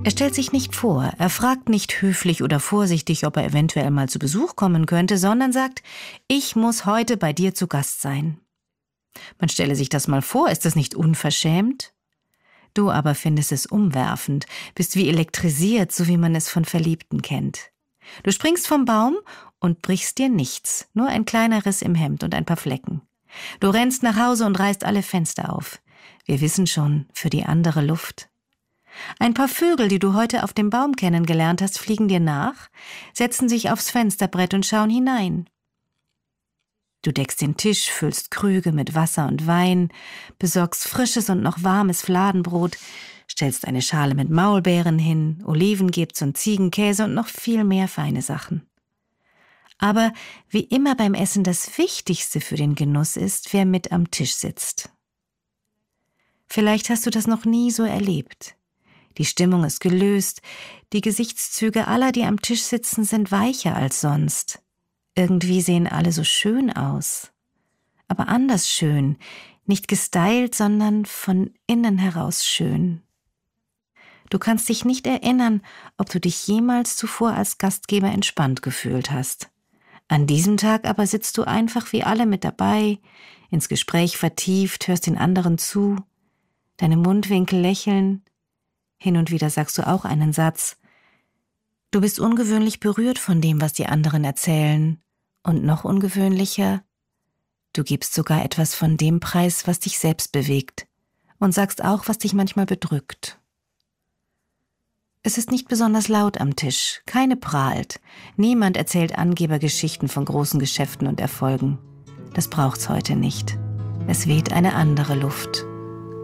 Er stellt sich nicht vor, er fragt nicht höflich oder vorsichtig, ob er eventuell mal zu Besuch kommen könnte, sondern sagt, ich muss heute bei dir zu Gast sein. Man stelle sich das mal vor, ist das nicht unverschämt? Du aber findest es umwerfend, bist wie elektrisiert, so wie man es von Verliebten kennt. Du springst vom Baum und brichst dir nichts, nur ein kleiner Riss im Hemd und ein paar Flecken. Du rennst nach Hause und reißt alle Fenster auf. Wir wissen schon, für die andere Luft. Ein paar Vögel, die du heute auf dem Baum kennengelernt hast, fliegen dir nach, setzen sich aufs Fensterbrett und schauen hinein. Du deckst den Tisch, füllst Krüge mit Wasser und Wein, besorgst frisches und noch warmes Fladenbrot, stellst eine Schale mit Maulbeeren hin, Olivengips und Ziegenkäse und noch viel mehr feine Sachen. Aber wie immer beim Essen das Wichtigste für den Genuss ist, wer mit am Tisch sitzt. Vielleicht hast du das noch nie so erlebt. Die Stimmung ist gelöst, die Gesichtszüge aller, die am Tisch sitzen, sind weicher als sonst. Irgendwie sehen alle so schön aus. Aber anders schön, nicht gestylt, sondern von innen heraus schön. Du kannst dich nicht erinnern, ob du dich jemals zuvor als Gastgeber entspannt gefühlt hast. An diesem Tag aber sitzt du einfach wie alle mit dabei, ins Gespräch vertieft, hörst den anderen zu, deine Mundwinkel lächeln, hin und wieder sagst du auch einen Satz. Du bist ungewöhnlich berührt von dem, was die anderen erzählen, und noch ungewöhnlicher, du gibst sogar etwas von dem Preis, was dich selbst bewegt, und sagst auch, was dich manchmal bedrückt. Es ist nicht besonders laut am Tisch, keine prahlt. Niemand erzählt Angebergeschichten von großen Geschäften und Erfolgen. Das braucht's heute nicht. Es weht eine andere Luft.